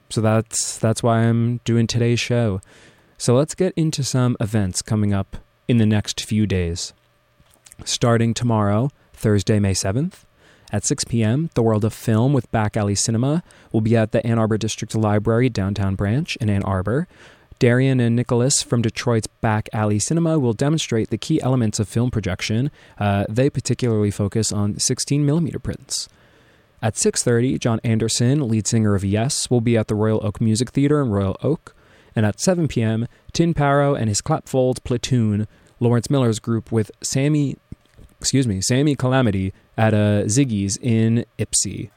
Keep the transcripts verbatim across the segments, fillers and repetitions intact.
So that's that's why I'm doing today's show. So let's get into some events coming up in the next few days. Starting tomorrow, Thursday, May seventh, at six p.m., The World of Film with Back Alley Cinema will be at the Ann Arbor District Library Downtown Branch in Ann Arbor. Darian and Nicholas from Detroit's Back Alley Cinema will demonstrate the key elements of film projection. Uh, they particularly focus on sixteen millimeter prints. At six thirty, John Anderson, lead singer of Yes, will be at the Royal Oak Music Theater in Royal Oak. And at seven p.m., Tin Parrow and his Clapfolds Platoon, Lawrence Miller's group with Sammy, excuse me, Sammy Calamity at uh, Ziggy's in Ypsi.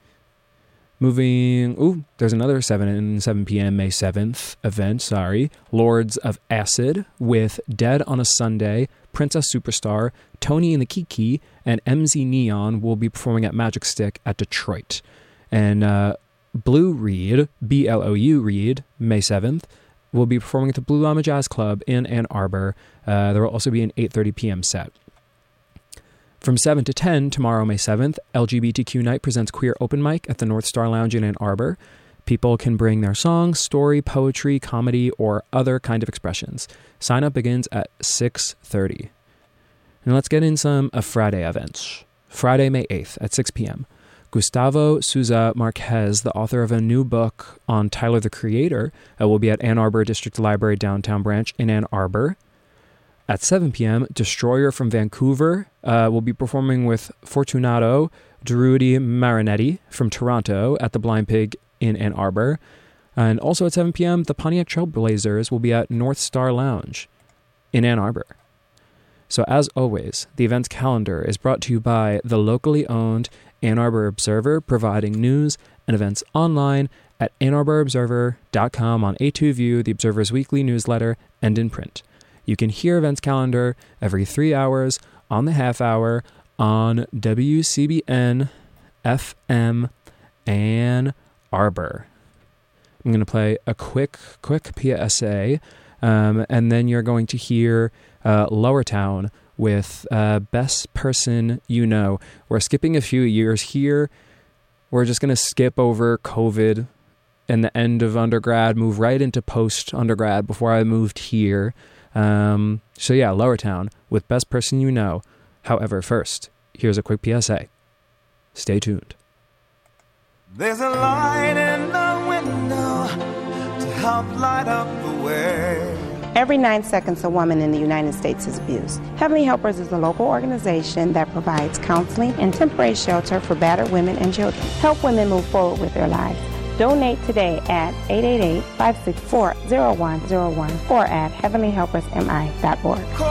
Moving, ooh, there's another seven and seven p.m. May seventh event, sorry. Lords of Acid with Dead on a Sunday, Princess Superstar, Tony and the Kiki, and M Z Neon will be performing at Magic Stick at Detroit. And uh, Blue Reed, B L O U Reed, May seventh, will be performing at the Blue Llama Jazz Club in Ann Arbor. Uh, there will also be an eight thirty p.m. set. From seven to ten, tomorrow, May seventh, L G B T Q Night presents Queer Open Mic at the North Star Lounge in Ann Arbor. People can bring their songs, story, poetry, comedy, or other kind of expressions. Sign up begins at six thirty. And let's get in some of Friday events. Friday, May eighth at six p.m. Gustavo Souza Marquez, the author of a new book on Tyler, the Creator, uh, will be at Ann Arbor District Library Downtown Branch in Ann Arbor. At seven p.m., Destroyer from Vancouver uh, will be performing with Fortunato Druidi Marinetti from Toronto at the Blind Pig in Ann Arbor. And also at seven p.m., the Pontiac Trailblazers will be at North Star Lounge in Ann Arbor. So as always, the events calendar is brought to you by the locally owned Ann Arbor Observer, providing news and events online at ann arbor observer dot com, on A two View, the Observer's weekly newsletter, and in print. You can hear events calendar every three hours on the half hour on W C B N F M Ann Arbor. I'm going to play a quick, quick P S A, um, and then you're going to hear uh, Lowertown with uh, Best Person You Know. We're skipping a few years here. We're just going to skip over COVID and the end of undergrad, move right into post-undergrad before I moved here. Um, so yeah, Lowertown with Best Person You Know. However, first, here's a quick P S A. Stay tuned. There's a light in the window to help light up the way. Every nine seconds, a woman in the United States is abused. Heavenly Helpers is a local organization that provides counseling and temporary shelter for battered women and children. Help women move forward with their lives. Donate today at eight eight eight, five six four, zero one zero one or at heavenly helpers m i dot org.